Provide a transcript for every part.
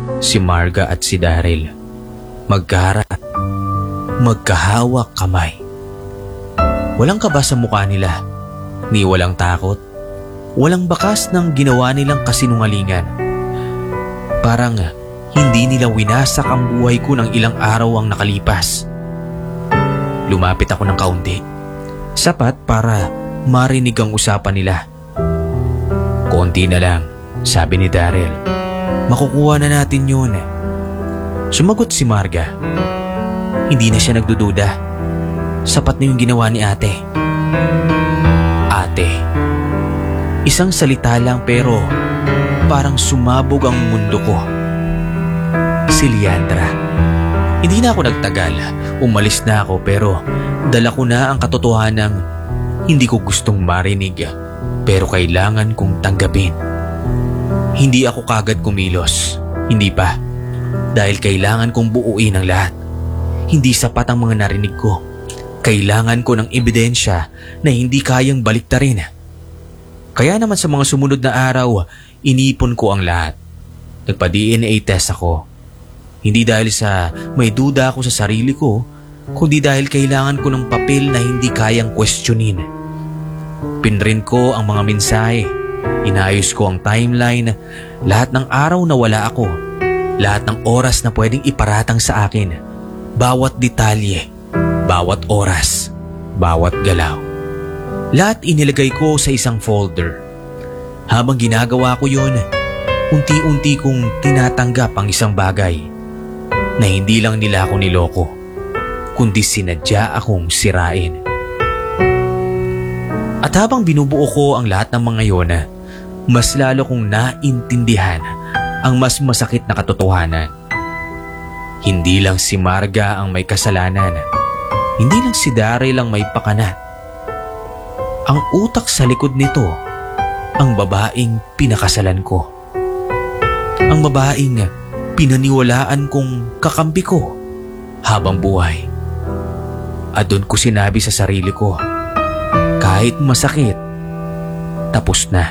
si Marga at si Daryl. Magkahawak kamay. Walang kaba sa mukha nila, ni walang takot, walang bakas ng ginawa nilang kasinungalingan. Parang hindi nila winasak ang buhay ko ng ilang araw ang nakalipas. Lumapit ako ng kaunti, sapat para marinig ang usapan nila. Konti na lang, sabi ni Daryl. Makukuha na natin yun. Sumagot si Marga. Hindi na siya nagdududa. Sapat na yung ginawa ni ate. Ate. Isang salita lang pero parang sumabog ang mundo ko. Si Leandra. Hindi na ako nagtagal. Umalis na ako pero dala ko na ang katotohanang hindi ko gustong marinig pero kailangan kong tanggapin. Hindi ako kagad kumilos. Hindi pa. Dahil kailangan kong buuin ang lahat. Hindi sapat ang mga narinig ko. Kailangan ko ng ebidensya na hindi kayang baliktarin. Kaya naman sa mga sumunod na araw, inipon ko ang lahat. Nagpa-DNA test ako. Hindi dahil sa may duda ako sa sarili ko, kundi dahil kailangan ko ng papel na hindi kayang questionin. Pinrint ko ang mga mensahe. Inayos ko ang timeline, lahat ng araw na wala ako, lahat ng oras na pwedeng iparatang sa akin, bawat detalye, bawat oras, bawat galaw. Lahat inilagay ko sa isang folder. Habang ginagawa ko yun, unti-unti kong tinatanggap ang isang bagay na hindi lang nila ako niloko, kundi sinadya akong sirain. At habang binubuo ko ang lahat ng mga yon, mas lalo kong naintindihan ang mas masakit na katotohanan. Hindi lang si Marga ang may kasalanan. Hindi lang si Daryl ang may pakana. Ang utak sa likod nito, ang babaeng pinakasalan ko. Ang babaeng pinaniwalaan kong kakampi ko habang buhay. At doon ko sinabi sa sarili ko, kahit masakit, tapos na.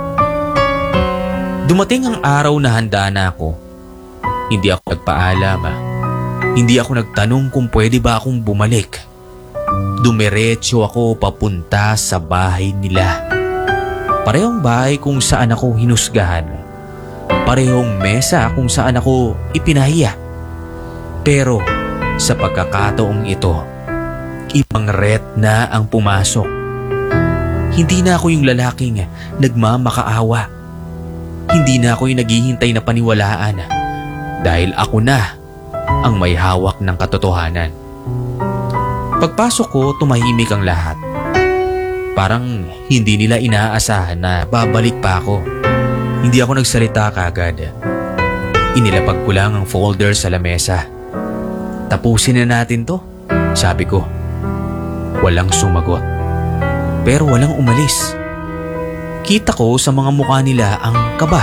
Dumating ang araw na handa na ako. Hindi ako nagpaalam. Hindi ako nagtanong kung pwede ba akong bumalik. Dumiretso ako papunta sa bahay nila. Parehong bahay kung saan ako hinusgahan. Parehong mesa kung saan ako ipinahiya. Pero sa pagkakataong ito, ibang ret na ang pumasok. Hindi na ako yung lalaking nagmamakaawa. Hindi na ako yung naghihintay na paniwalaan dahil ako na ang may hawak ng katotohanan. Pagpasok ko, tumahimik ang lahat. Parang hindi nila inaasahan na babalik pa ako. Hindi ako nagsalita kagad. Inilapag ko lang ang folder sa lamesa. Tapusin na natin to, sabi ko. Walang sumagot. Pero walang umalis. Kita ko sa mga mukha nila ang kaba.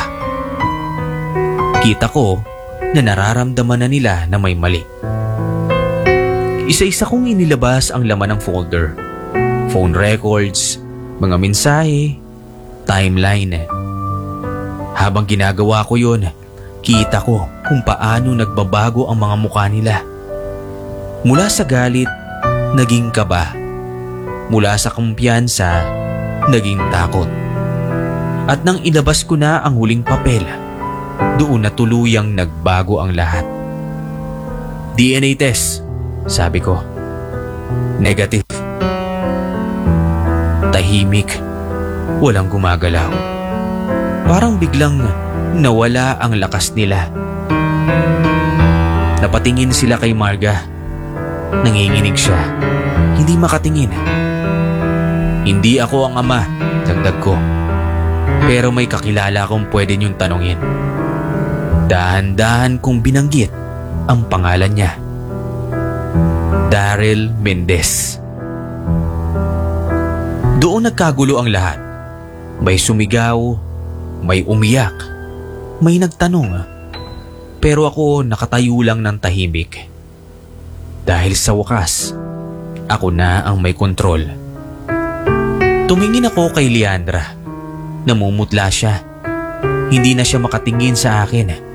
Kita ko na nararamdaman na nila na may mali. Isa-isa kong inilabas ang laman ng folder. Phone records, mga mensahe, timeline. Habang ginagawa ko yun, kita ko kung paano nagbabago ang mga mukha nila. Mula sa galit, naging kaba. Mula sa kumpiyansa, naging takot. At nang ilabas ko na ang huling papel, doon na tuluyang nagbago ang lahat. DNA test, sabi ko. Negative. Tahimik. Walang gumagalaw. Parang biglang nawala ang lakas nila. Napatingin sila kay Marga. Nanginginig siya. Hindi makatingin. Hindi ako ang ama, dagdag ko. Pero may kakilala akong pwede niyong tanungin. Dahan-dahan kong binanggit ang pangalan niya. Daryl Mendez. Doon nagkagulo ang lahat. May sumigaw, may umiyak, may nagtanong. Pero ako nakatayo lang ng tahimik. Dahil sa wakas, ako na ang may kontrol. Tumingin ako kay Leandra. Namumutla siya. Hindi na siya makatingin sa akin.